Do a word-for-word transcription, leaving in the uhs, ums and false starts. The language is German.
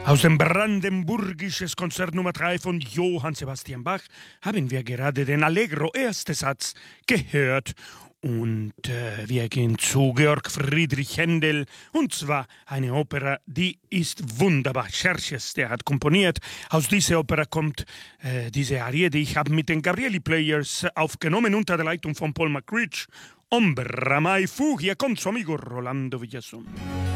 Aus dem brandenburgisches Konzert Nummer drei von Johann Sebastian Bach haben wir gerade den Allegro erste Satz gehört. Und äh, wir gehen zu Georg Friedrich Händel, und zwar eine Opera, die ist wunderbar. Xerxes, der hat komponiert. Aus dieser Opera kommt äh, diese Arie, die ich habe mit den Gabrieli Players aufgenommen unter der Leitung von Paul McCreech. Ombra mai fu, hier kommt su amigo Rolando Villazón.